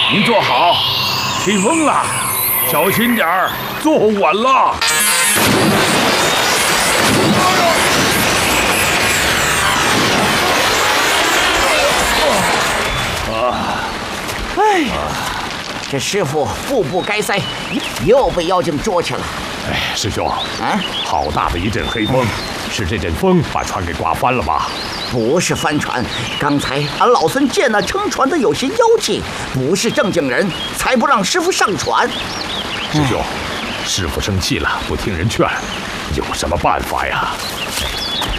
您坐好，起风了，小心点儿，坐稳了。 哎，这师傅步步该塞，又被妖精捉去了。 哎，师兄， 啊， 好大的一阵黑风，是这阵风把船给刮翻了吧？ 不是帆船，刚才俺老孙见那撑船的有些妖气，不是正经人，才不让师傅上船。 师兄，师傅生气了，不听人劝，有什么办法呀？